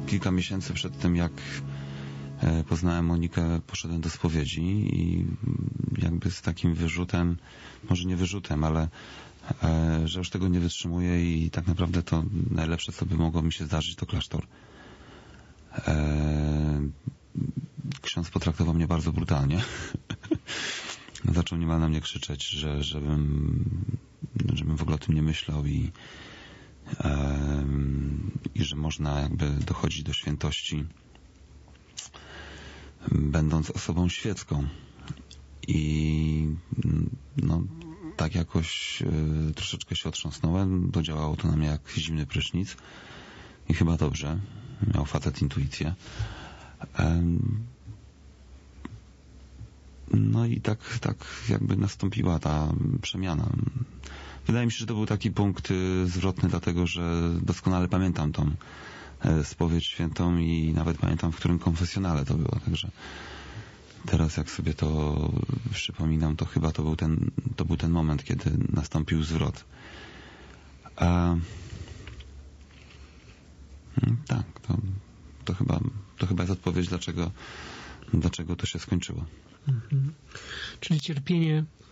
kilka miesięcy przed tym, jak poznałem Monikę, poszedłem do spowiedzi i jakby z takim wyrzutem, może nie wyrzutem, ale że już tego nie wytrzymuję i tak naprawdę to najlepsze, co by mogło mi się zdarzyć, to klasztor. Ksiądz potraktował mnie bardzo brutalnie. Zaczął niemal na mnie krzyczeć, żebym w ogóle o tym nie myślał i że można jakby dochodzić do świętości będąc osobą świecką. I no tak jakoś troszeczkę się otrząsnąłem, podziałało to na mnie jak zimny prysznic i chyba dobrze. Miał facet intuicję. No i tak jakby nastąpiła ta przemiana. Wydaje mi się, że to był taki punkt zwrotny, dlatego że doskonale pamiętam tą spowiedź świętą i nawet pamiętam, w którym konfesjonale to było. Także teraz jak sobie to przypominam, to chyba to był ten moment, kiedy nastąpił zwrot. Tak, to chyba jest odpowiedź, dlaczego to się skończyło. Czyli cierpienie